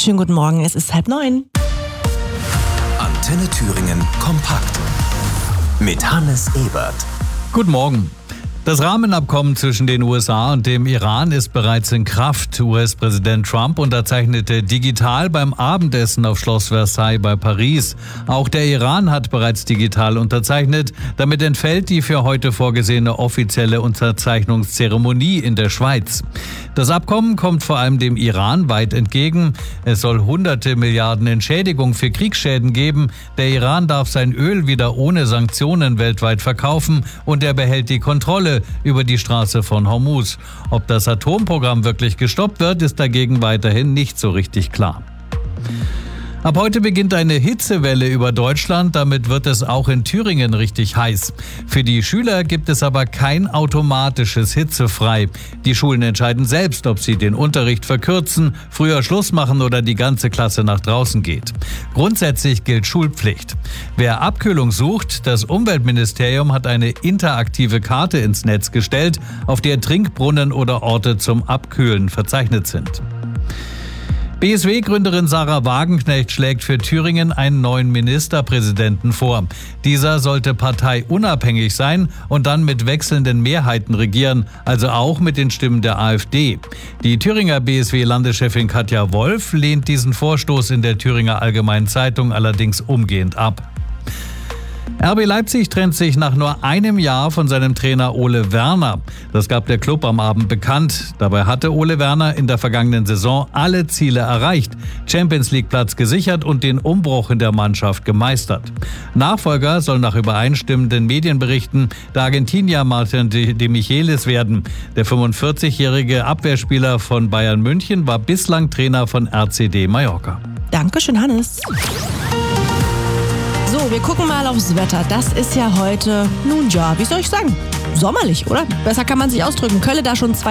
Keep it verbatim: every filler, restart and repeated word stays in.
Schönen guten Morgen, es ist halb neun. Antenne Thüringen kompakt mit Hannes Ebert. Guten Morgen. Das Rahmenabkommen zwischen den U S A und dem Iran ist bereits in Kraft. U S-Präsident Trump unterzeichnete digital beim Abendessen auf Schloss Versailles bei Paris. Auch der Iran hat bereits digital unterzeichnet. Damit entfällt die für heute vorgesehene offizielle Unterzeichnungszeremonie in der Schweiz. Das Abkommen kommt vor allem dem Iran weit entgegen. Es soll hunderte Milliarden Entschädigung für Kriegsschäden geben. Der Iran darf sein Öl wieder ohne Sanktionen weltweit verkaufen und er behält die Kontrolle über die Straße von Hormuz. Ob das Atomprogramm wirklich gestoppt wird, ist dagegen weiterhin nicht so richtig klar. Ab heute beginnt eine Hitzewelle über Deutschland, damit wird es auch in Thüringen richtig heiß. Für die Schüler gibt es aber kein automatisches Hitzefrei. Die Schulen entscheiden selbst, ob sie den Unterricht verkürzen, früher Schluss machen oder die ganze Klasse nach draußen geht. Grundsätzlich gilt Schulpflicht. Wer Abkühlung sucht, das Umweltministerium hat eine interaktive Karte ins Netz gestellt, auf der Trinkbrunnen oder Orte zum Abkühlen verzeichnet sind. B S W-Gründerin Sarah Wagenknecht schlägt für Thüringen einen neuen Ministerpräsidenten vor. Dieser sollte parteiunabhängig sein und dann mit wechselnden Mehrheiten regieren, also auch mit den Stimmen der AfD. Die Thüringer B S W-Landeschefin Katja Wolf lehnt diesen Vorstoß in der Thüringer Allgemeinen Zeitung allerdings umgehend ab. R B Leipzig trennt sich nach nur einem Jahr von seinem Trainer Ole Werner. Das gab der Club am Abend bekannt. Dabei hatte Ole Werner in der vergangenen Saison alle Ziele erreicht, Champions-League-Platz gesichert und den Umbruch in der Mannschaft gemeistert. Nachfolger soll nach übereinstimmenden Medienberichten der Argentinier Martin de Michelis werden. Der fünfundvierzigjährige Abwehrspieler von Bayern München war bislang Trainer von R C D Mallorca. Dankeschön, Hannes. So, wir gucken mal aufs Wetter. Das ist ja heute, nun ja, wie soll ich sagen, sommerlich, oder? Besser kann man sich ausdrücken. Kölle da schon zwei